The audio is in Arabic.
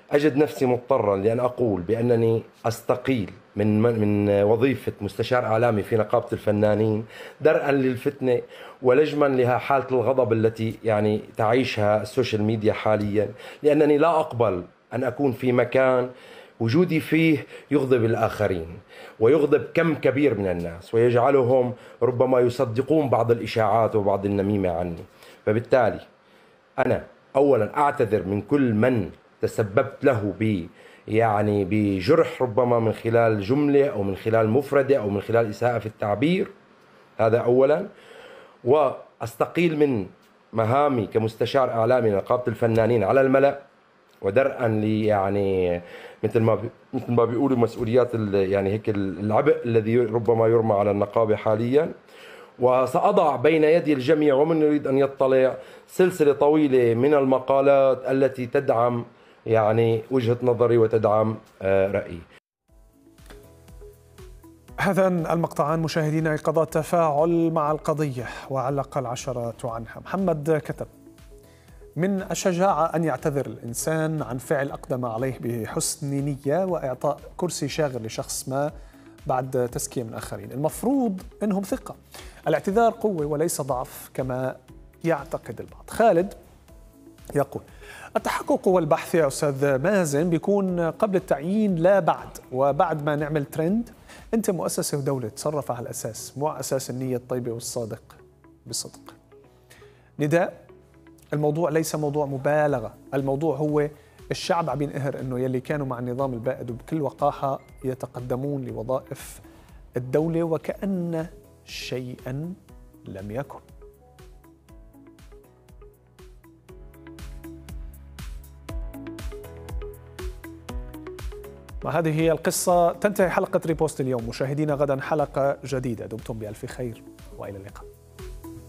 أجد نفسي مضطرا لأن أقول بأنني أستقيل من وظيفة مستشار إعلامي في نقابة الفنانين درءا للفتنة ولجما لها حالة الغضب التي يعني تعيشها السوشيال ميديا حاليا، لأنني لا أقبل أن أكون في مكان وجودي فيه يغضب الآخرين ويغضب كم كبير من الناس ويجعلهم ربما يصدقون بعض الإشاعات وبعض النميمة عني. فبالتالي أنا أولا أعتذر من كل من تسببت له يعني بجرح، ربما من خلال جملة أو من خلال مفردة أو من خلال إساءة في التعبير، هذا أولا. وأستقيل من مهامي كمستشار إعلامي لنقابة الفنانين على الملأ، ودرءا لي يعني مثل ما بيقولوا مسؤوليات يعني هيك العبء الذي ربما يرمى على النقابة حاليا. وسأضع بين يدي الجميع ومن يريد أن يطلع سلسلة طويلة من المقالات التي تدعم يعني وجهة نظري وتدعم رأيي. هذان المقطعان مشاهدينا قضى تفاعل مع القضية وعلق العشرات عنها. محمد كتب: من الشجاعة أن يعتذر الإنسان عن فعل أقدم عليه بحسن نية وإعطاء كرسي شاغر لشخص ما بعد تزكية من آخرين. المفروض أنهم ثقة. الاعتذار قوة وليس ضعف كما يعتقد البعض. خالد يقول: التحقق والبحث يا أستاذ مازن بيكون قبل التعيين لا بعد، وبعد ما نعمل ترند. أنت مؤسسة ودولة، تصرف على الأساس مو على أساس النية الطيبة والصادق بصدق. نداء: الموضوع ليس موضوع مبالغة، الموضوع هو الشعب عم ينقهر انه يلي كانوا مع النظام البائد وبكل وقاحة يتقدمون لوظائف الدولة وكأن شيئا لم يكن. وهذه هي القصة تنتهي حلقة ريبوست اليوم. مشاهدينا غدا حلقة جديدة، دمتم بألف خير وإلى اللقاء.